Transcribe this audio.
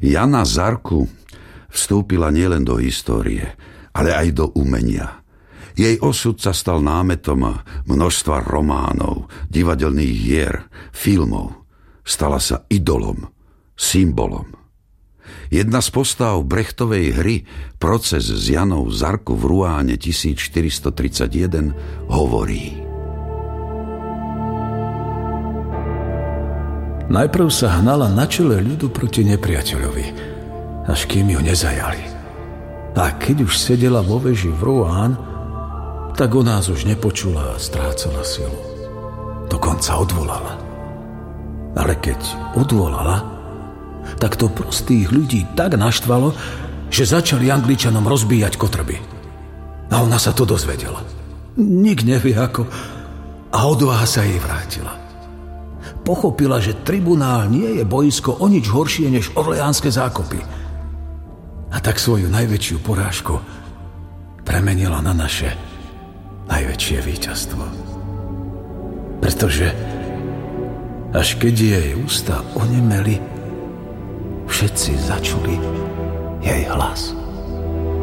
Jana Zarku vstúpila nielen do histórie, ale aj do umenia. Jej osud sa stal námetom množstva románov, divadelných hier, filmov. Stala sa idolom, symbolom. Jedna z postav Brechtovej hry Proces s Janou Zarku v Ruáne 1431 hovorí: Najprv sa hnala na čele ľudu proti nepriateľovi, až kým ju nezajali. A keď už sedela vo veži v Rouen, tak o nás už nepočula a strácala silu. Dokonca odvolala. Ale keď odvolala, tak to prostých ľudí tak naštvalo, že začali Angličanom rozbíjať kotrby. A ona sa to dozvedela. Nik nevie ako. A odvaha sa jej vrátila. Pochopila, že tribunál nie je boisko o nič horšie než orleánske zákopy. A tak svoju najväčšiu porážku premenila na naše najväčšie víťazstvo. Pretože až keď jej ústa onemeli, všetci začuli jej hlas.